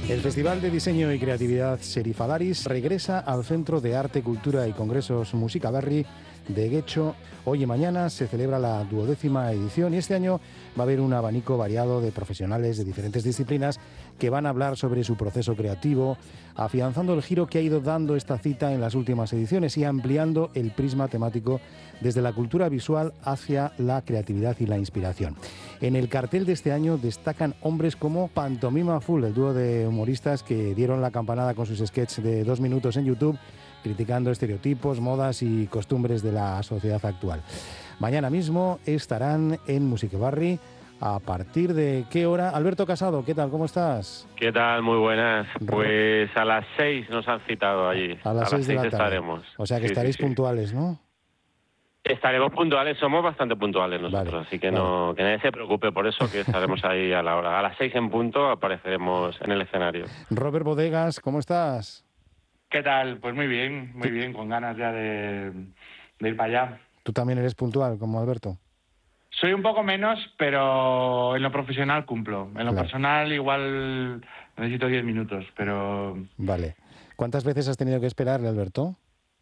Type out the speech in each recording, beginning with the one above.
El Festival de Diseño y Creatividad Serifalaris regresa al Centro de Arte, Cultura y Congresos Musicaberri de Guecho. Hoy y mañana se celebra la 12ª edición y este año va a haber un abanico variado de profesionales de diferentes disciplinas que van a hablar sobre su proceso creativo, afianzando el giro que ha ido dando esta cita en las últimas ediciones y ampliando el prisma temático desde la cultura visual hacia la creatividad y la inspiración. En el cartel de este año destacan hombres como Pantomima Full, el dúo de humoristas que dieron la campanada con sus sketches de 2 minutos en YouTube, criticando estereotipos, modas y costumbres de la sociedad actual. Mañana mismo estarán en Musicaberri. ¿A partir de qué hora? Alberto Casado, ¿qué tal? ¿Cómo estás? ¿Qué tal? Muy buenas. Pues a las 6 nos han citado allí. A las 6 de la tarde. Estaremos. O sea que estaréis puntuales, ¿no? Estaremos puntuales, somos bastante puntuales nosotros, Vale, así que no, que nadie se preocupe por eso, que estaremos ahí a la hora. A las 6 en punto apareceremos en el escenario. Robert Bodegas, ¿cómo estás? ¿Qué tal? Pues muy bien, con ganas ya de ir para allá. ¿Tú también eres puntual, como Alberto? Soy un poco menos, pero en lo profesional cumplo. En lo personal igual necesito 10 minutos, pero... Vale. ¿Cuántas veces has tenido que esperarle, Alberto?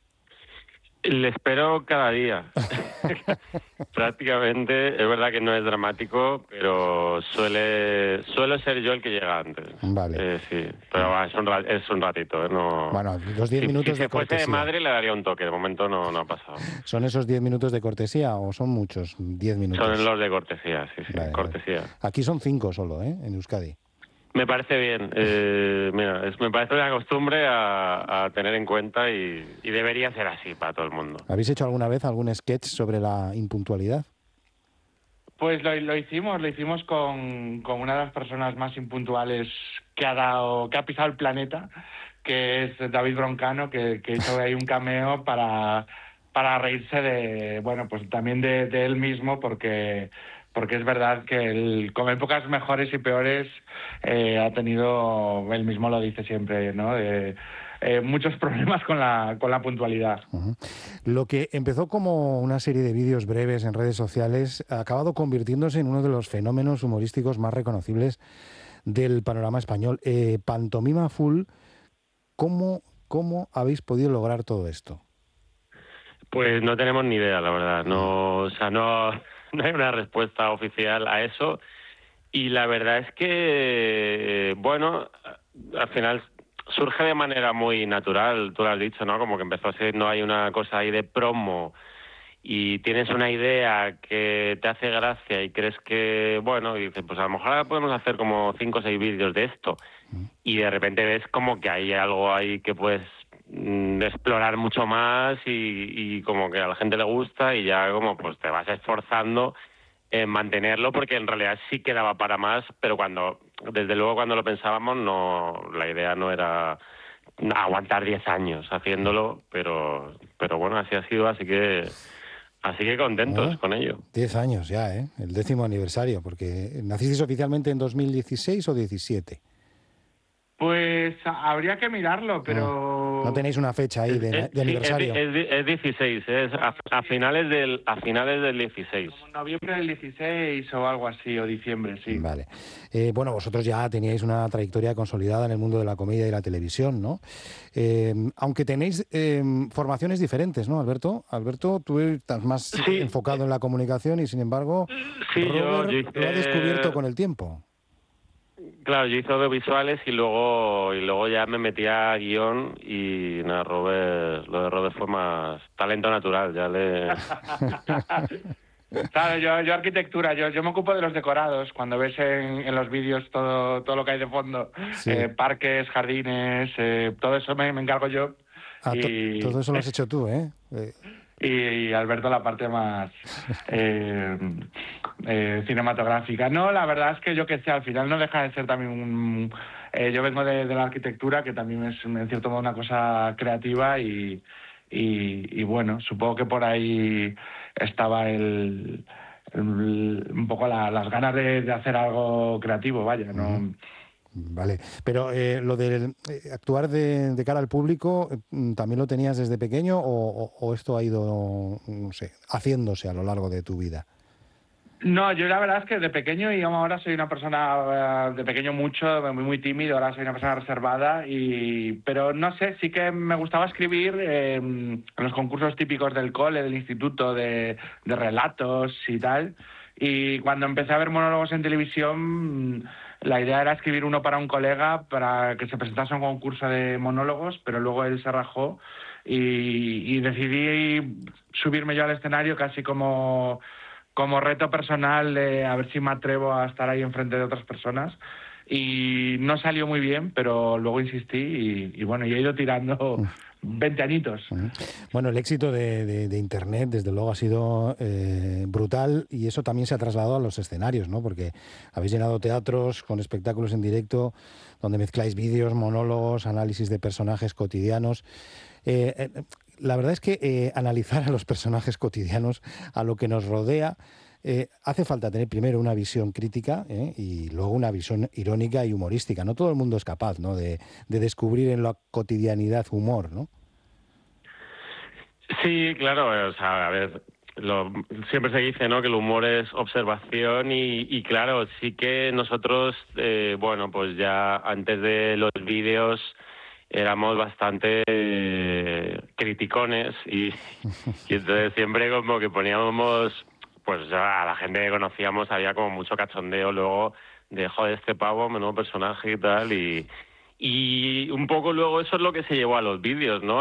Le espero cada día. Prácticamente, es verdad que no es dramático, pero suelo ser yo el que llega antes. Vale. Sí, pero es un ratito. No... Bueno, los 10 minutos de cortesía. Si fuese de Madrid le daría un toque, de momento no ha pasado. ¿Son esos 10 minutos de cortesía o son muchos? 10 minutos. Son los de cortesía, sí, vale, cortesía. Vale. Aquí son 5 solo, en Euskadi. Me parece bien. Mira, me parece una costumbre a tener en cuenta y debería ser así para todo el mundo. ¿Habéis hecho alguna vez algún sketch sobre la impuntualidad? Pues lo hicimos con una de las personas más impuntuales que ha pisado el planeta, que es David Broncano, que hizo ahí un cameo para reírse de, bueno, pues también de él mismo, porque es verdad que él, con épocas mejores y peores, ha tenido, él mismo lo dice siempre, ¿no? Muchos problemas con la puntualidad. Uh-huh. Lo que empezó como una serie de vídeos breves en redes sociales ha acabado convirtiéndose en uno de los fenómenos humorísticos más reconocibles del panorama español. Pantomima Full, ¿cómo habéis podido lograr todo esto? Pues no tenemos ni idea, la verdad. No hay una respuesta oficial a eso. Y la verdad es que, bueno, al final surge de manera muy natural, tú lo has dicho, ¿no? Como que empezó así, no hay una cosa ahí de promo y tienes una idea que te hace gracia y crees que, bueno, y dices, pues a lo mejor ahora podemos hacer como 5 o 6 vídeos de esto. Y de repente ves como que hay algo ahí que puedes explorar mucho más y como que a la gente le gusta y ya como pues te vas esforzando en mantenerlo, porque en realidad sí quedaba para más, pero desde luego cuando lo pensábamos la idea no era aguantar 10 años haciéndolo, pero bueno, así ha sido, así que contentos con ello. 10 años ya, el 10º aniversario, porque ¿nacisteis oficialmente en 2016 o 17? Pues habría que mirarlo, pero... No tenéis una fecha ahí de aniversario. Es 16, es a finales del 16. Como noviembre del 16 o algo así, o diciembre, sí. Vale. Bueno, vosotros ya teníais una trayectoria consolidada en el mundo de la comedia y la televisión, ¿no? Aunque tenéis formaciones diferentes, ¿no, Alberto? Alberto, tú estás más enfocado en la comunicación y, sin embargo, Robert lo ha descubierto con el tiempo. Claro, yo hice audiovisuales y luego ya me metí a guión y nada, lo de Robert fue más talento natural, ya le... Claro, yo arquitectura, yo me ocupo de los decorados, cuando ves en los vídeos todo lo que hay de fondo, sí. Parques, jardines, todo eso me encargo yo. Todo eso lo has hecho tú, ¿eh? Y Alberto la parte más cinematográfica. No, la verdad es que yo que sé, al final no deja de ser también yo vengo de la arquitectura, que también es en cierto modo una cosa creativa y bueno, supongo que por ahí estaba un poco las ganas de hacer algo creativo, vaya, ¿no? Vale, pero lo de actuar de cara al público, ¿también lo tenías desde pequeño o esto ha ido, no sé, haciéndose a lo largo de tu vida? No, yo la verdad es que de pequeño, y ahora soy una persona, de pequeño mucho, muy tímido, ahora soy una persona reservada, pero no sé, sí que me gustaba escribir en los concursos típicos del cole, del instituto, de relatos y tal. Y cuando empecé a ver monólogos en televisión, la idea era escribir uno para un colega para que se presentase a un concurso de monólogos, pero luego él se rajó y decidí subirme yo al escenario casi como reto personal de a ver si me atrevo a estar ahí enfrente de otras personas. Y no salió muy bien, pero luego insistí y bueno, y he ido tirando 20 añitos. Bueno, el éxito de Internet, desde luego, ha sido brutal y eso también se ha trasladado a los escenarios, ¿no? Porque habéis llenado teatros con espectáculos en directo donde mezcláis vídeos, monólogos, análisis de personajes cotidianos. Eh, eh, la verdad es que analizar a los personajes cotidianos, a lo que nos rodea, hace falta tener primero una visión crítica y luego una visión irónica y humorística. No todo el mundo es capaz, ¿no?, de descubrir en la cotidianidad humor, ¿no? Sí, claro, o sea, a ver, siempre se dice, ¿no?, que el humor es observación y claro, sí que nosotros, bueno, pues ya antes de los vídeos éramos bastante criticones y entonces siempre como que poníamos, pues a la gente que conocíamos había como mucho cachondeo luego de, joder, este pavo, menudo personaje y tal, y un poco luego eso es lo que se llevó a los vídeos, ¿no?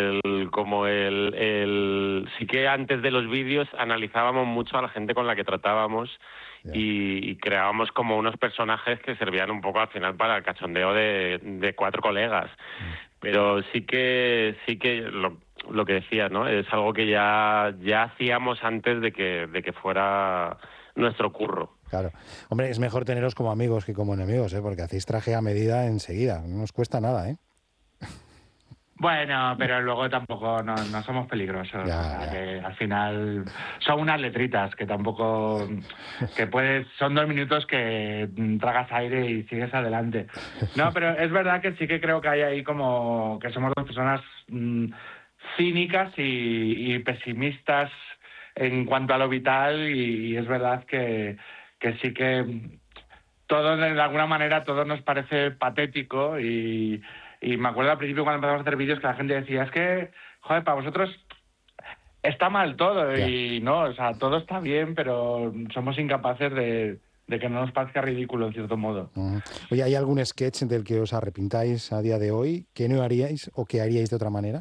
Sí que antes de los vídeos analizábamos mucho a la gente con la que tratábamos y creábamos como unos personajes que servían un poco al final para el cachondeo de cuatro colegas. Pero sí que lo que decías, ¿no? Es algo que ya hacíamos antes de que fuera nuestro curro. Claro. Hombre, es mejor teneros como amigos que como enemigos, ¿eh? Porque hacéis traje a medida enseguida. No os cuesta nada, ¿eh? Bueno, pero luego tampoco no somos peligrosos. Ya, o sea, ya. que al final son unas letritas que tampoco... son 2 minutos que tragas aire y sigues adelante. No, pero es verdad que sí que creo que hay ahí como que somos dos personas cínicas y pesimistas en cuanto a lo vital y es verdad que sí que todo, de alguna manera, todo nos parece patético y me acuerdo al principio cuando empezamos a hacer vídeos que la gente decía, es que, joder, para vosotros está mal todo Ya. y no, o sea, todo está bien, pero somos incapaces de que no nos parezca ridículo en cierto modo. Oye, ¿hay algún sketch del que os arrepintáis a día de hoy? ¿Que no haríais o que haríais de otra manera?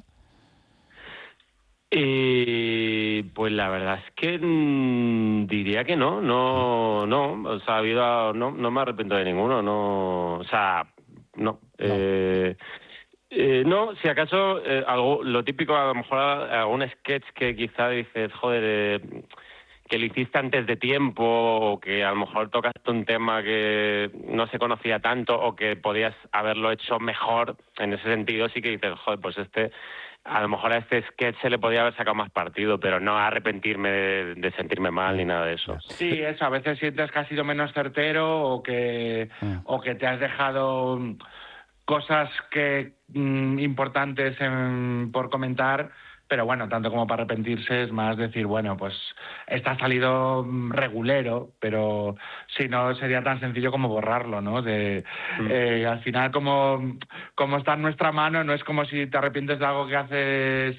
Pues la verdad es que diría que no, o sea, no me arrepiento de ninguno, no, o sea, no. No. No, si acaso algo, lo típico, a lo mejor algún sketch que quizá dices, joder, que lo hiciste antes de tiempo o que a lo mejor tocaste un tema que no se conocía tanto o que podías haberlo hecho mejor, en ese sentido sí que dices, joder, pues a lo mejor a este sketch se le podía haber sacado más partido, pero no arrepentirme de sentirme mal ni nada de eso. Sí, eso, a veces sientes que has sido menos certero o que te has dejado cosas importantes por comentar, pero bueno, tanto como para arrepentirse es más decir, bueno, pues esta ha salido regulero, pero si no sería tan sencillo como borrarlo, ¿no? Al final, como está en nuestra mano, no es como si te arrepientes de algo que haces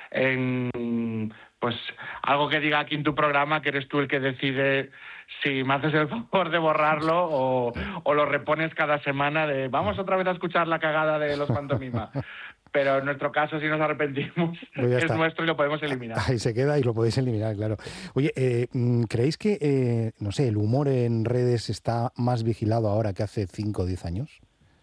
pues algo que diga aquí en tu programa, que eres tú el que decide si me haces el favor de borrarlo o lo repones cada semana de vamos otra vez a escuchar la cagada de los pantomima. Pero en nuestro caso, si nos arrepentimos, Pues ya es está. nuestro y lo podemos eliminar. Ahí se queda y lo podéis eliminar, claro. Oye, ¿creéis que, no sé, el humor en redes está más vigilado ahora que hace 5 o 10 años?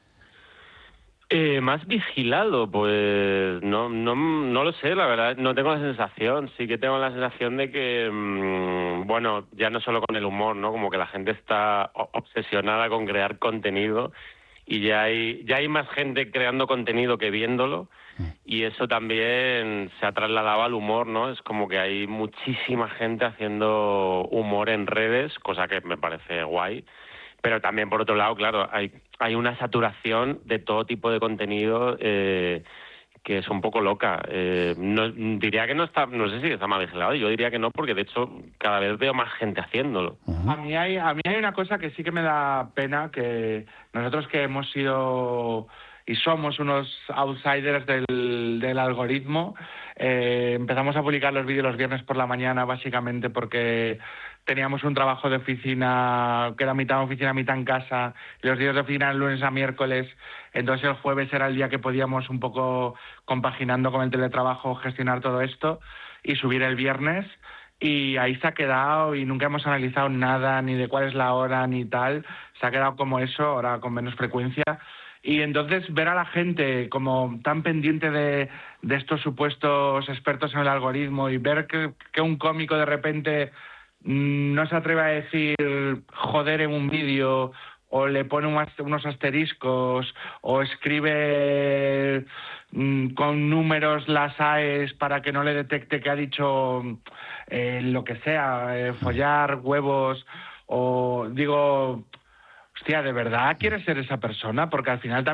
Más vigilado, pues no lo sé, la verdad, no tengo la sensación. Sí que tengo la sensación de que, bueno, ya no solo con el humor, ¿no? Como que la gente está obsesionada con crear contenido y ya hay más gente creando contenido que viéndolo y eso también se ha trasladado al humor, ¿no? Es como que hay muchísima gente haciendo humor en redes, cosa que me parece guay. Pero también, por otro lado, claro, hay una saturación de todo tipo de contenido es un poco loca. No, diría que no está, no sé si está mal vigilado, yo diría que no, porque de hecho cada vez veo más gente haciéndolo. A mí hay una cosa que sí que me da pena, que nosotros que hemos sido y somos unos outsiders del algoritmo, empezamos a publicar los vídeos los viernes por la mañana básicamente porque teníamos un trabajo de oficina que era mitad oficina, mitad en casa, y los días de oficina lunes a miércoles, entonces el jueves era el día que podíamos un poco compaginando con el teletrabajo gestionar todo esto y subir el viernes. Y ahí se ha quedado y nunca hemos analizado nada, ni de cuál es la hora, ni tal. Se ha quedado como eso, ahora con menos frecuencia. Y entonces ver a la gente como tan pendiente de estos supuestos expertos en el algoritmo y ver que un cómico de repente no se atreve a decir joder en un vídeo o le pone unos asteriscos o escribe con números las AES para que no le detecte que ha dicho lo que sea, follar, huevos, o digo, hostia, ¿de verdad quieres ser esa persona? Porque al final también